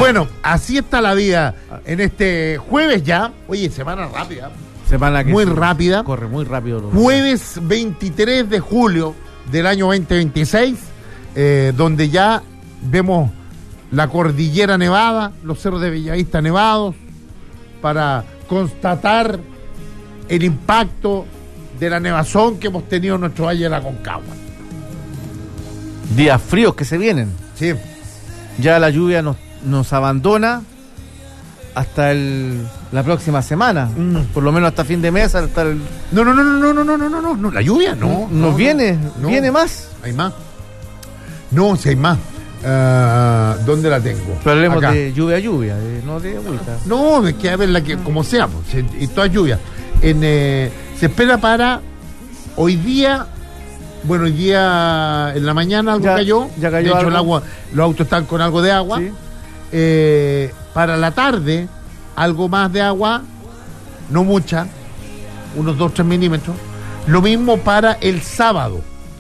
Bueno, así está la vida en este jueves ya. Oye, semana rápida. Semana que muy rápida. Corre muy rápido. Jueves 23 de julio del año 2026, donde ya vemos la cordillera nevada, los cerros de Bellavista nevados, para constatar el impacto de la nevazón que hemos tenido en nuestro valle de la Concagua. Días fríos que se vienen. Sí. Ya la lluvia nos abandona hasta la próxima semana, por lo menos hasta fin de mes, hasta el... No, la lluvia no. Viene más. ¿Hay más? No, si hay más. ¿Dónde la tengo? Pero hablemos acá. de lluvia, no de agüita. No, es que a ver, como sea, pues, y toda lluvia. Se espera para hoy día en la mañana algo cayó. Ya cayó. De hecho, algo. el agua, los autos están con algo de agua. Sí. Para la tarde, algo más de agua, no mucha, unos 2-3 milímetros. Lo mismo para el sábado,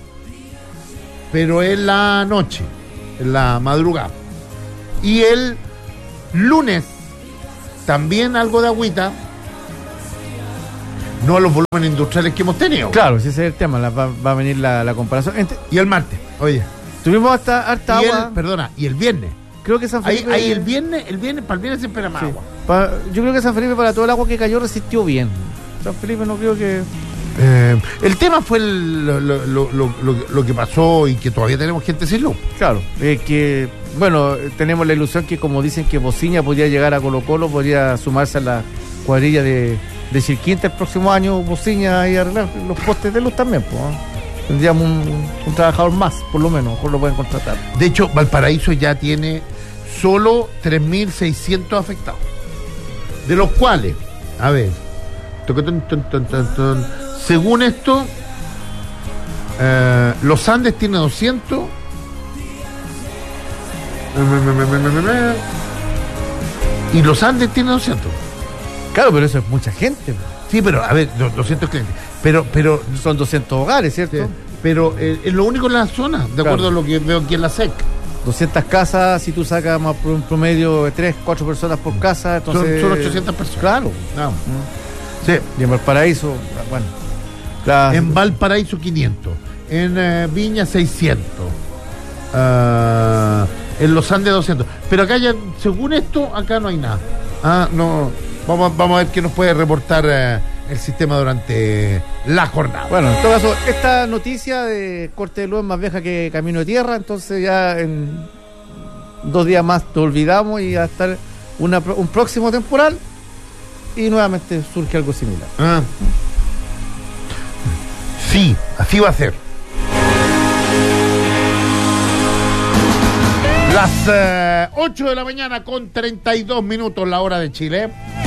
pero en la noche, en la madrugada. Y el lunes, también algo de agüita, no a los volúmenes industriales que hemos tenido. Claro, ese es el tema, va a venir la comparación. Y el martes, oye. Tuvimos harta agua. Y el viernes. Creo que San Felipe... Ahí el viernes, para el viernes se espera más agua. Yo creo que San Felipe, para todo el agua que cayó, resistió bien. San Felipe no creo que... El tema fue lo que pasó y que todavía tenemos gente sin luz. Claro, que, bueno, tenemos la ilusión que, como dicen que Bociña podría llegar a Colo-Colo, podría sumarse a la cuadrilla de Chilquinta el próximo año, Bociña, y arreglar los postes de luz también, pues, ¿no? Tendríamos un trabajador más, por lo menos, mejor lo pueden contratar. De hecho, Valparaíso ya tiene solo 3.600 afectados, de los cuales, a ver, según esto, Los Andes tiene 200, y Los Andes tiene 200. Claro, pero eso es mucha gente. Sí, pero a ver, 200 clientes. Pero son 200 hogares, ¿cierto? Sí, pero es lo único en la zona, de acuerdo a lo que veo aquí en la SEC. 200 casas, si tú sacas más por un promedio de 3-4 personas por casa, entonces... Son 800 personas. Claro. No. Sí. Y en Valparaíso, bueno... En Valparaíso 500, en Viña 600, en Los Andes 200. Pero acá ya, según esto, acá no hay nada. No. Vamos a ver qué nos puede reportar el sistema durante la jornada. Bueno, en todo caso, esta noticia de corte de luz es más vieja que camino de tierra, entonces ya en 2 días más te olvidamos y va a estar un próximo temporal y nuevamente surge algo similar. Sí, así va a ser. Las 8 de la mañana con 32 minutos la hora de Chile.